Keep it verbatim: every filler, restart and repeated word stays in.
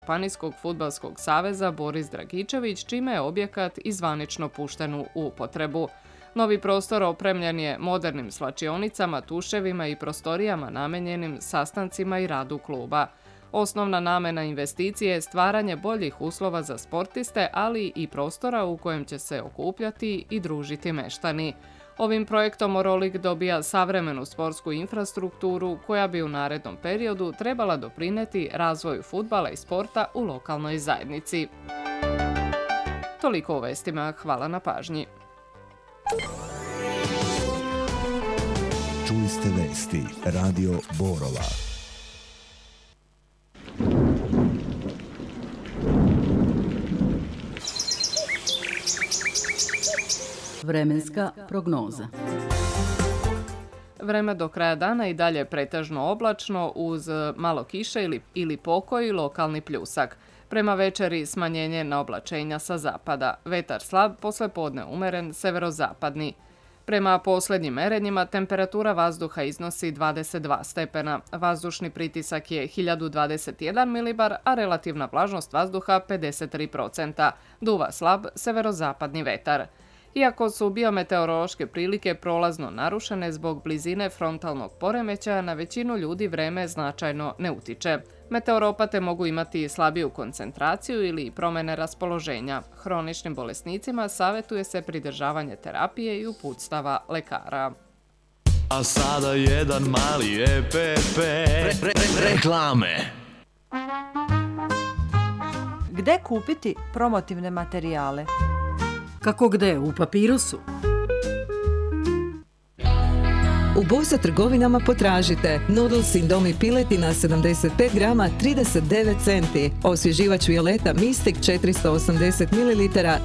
Županijskog fudbalskog saveza Boris Dragičević, čime je objekat i zvanično pušten u upotrebu. Novi prostor opremljen je modernim slačionicama, tuševima i prostorijama namenjenim sastancima i radu kluba. Osnovna namena investicije je stvaranje boljih uslova za sportiste, ali i prostora u kojem će se okupljati i družiti meštani. Ovim projektom Euroleague dobija savremenu sportsku infrastrukturu koja bi u narednom periodu trebala doprineti razvoju fudbala i sporta u lokalnoj zajednici. Toliko o vestima, hvala na pažnji. Čuli ste vesti Radio Borova. Vremenska prognoza. Vreme do kraja dana i dalje pretežno oblačno uz malo kiše ili, ili pokoj i lokalni pljusak. Prema večeri smanjenje na oblačenja sa zapada. Vetar slab, poslepodne umeren, severozapadni. Prema posljednjim merenjima temperatura vazduha iznosi dvadeset dva stepena, vazdušni pritisak je hiljadu dvadeset jedan milibar, a relativna vlažnost vazduha pedeset tri posto. Duva slab, severozapadni vetar. Iako su biometeorološke prilike prolazno narušene zbog blizine frontalnog poremećaja, na većinu ljudi vreme značajno ne utiče. Meteoropate mogu imati slabiju koncentraciju ili promjene raspoloženja. Hroničnim bolesnicima savjetuje se pridržavanje terapije i uputstava lekara. A sada jedan mali E P P. Re, re, re, reklame. Gde kupiti promotivne materijale? Kako gde? U Papirusu. U Bosa trgovinama potražite Noodles Indomie piletina sedamdeset pet grama trideset devet centi, osvježivač Violeta Mystic četiristo osamdeset mililitara